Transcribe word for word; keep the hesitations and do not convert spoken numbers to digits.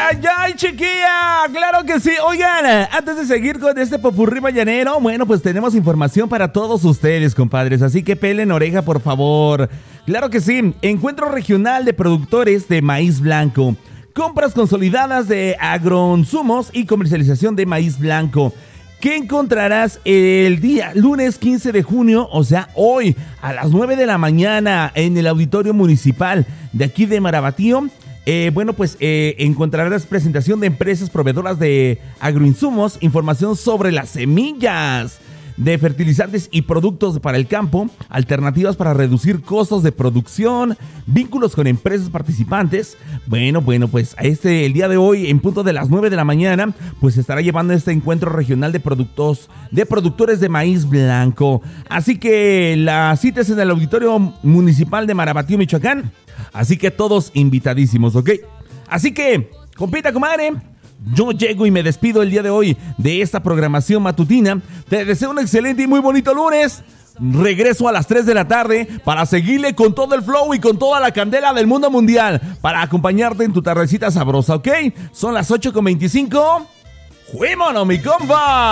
ay, ay, chiquilla! ¡Claro que sí! Oigan, antes de seguir con este popurrí mañanero, bueno, pues tenemos información para todos ustedes, compadres. Así que pelen oreja, por favor. ¡Claro que sí! Encuentro regional de productores de maíz blanco. Compras consolidadas de agroinsumos y comercialización de maíz blanco. ¿Qué encontrarás el día lunes quince de junio, o sea, hoy, a las nueve de la mañana, en el auditorio municipal de aquí de Marabatío? Eh, bueno, pues eh, encontrarás presentación de empresas proveedoras de agroinsumos, información sobre las semillas de fertilizantes y productos para el campo, alternativas para reducir costos de producción, vínculos con empresas participantes. Bueno, bueno, pues este, el día de hoy, en punto de las nueve de la mañana, pues se estará llevando este encuentro regional de productos, de productores de maíz blanco. Así que la cita es en el auditorio municipal de Marabatío, Michoacán. Así que todos invitadísimos, ¿ok? Así que, compita, comadre, yo llego y me despido el día de hoy de esta programación matutina. Te deseo un excelente y muy bonito lunes. Regreso a las tres de la tarde para seguirle con todo el flow y con toda la candela del mundo mundial, para acompañarte en tu tardecita sabrosa, ¿ok? Son las ocho con veinticinco. ¡Fuímonos, mi compa!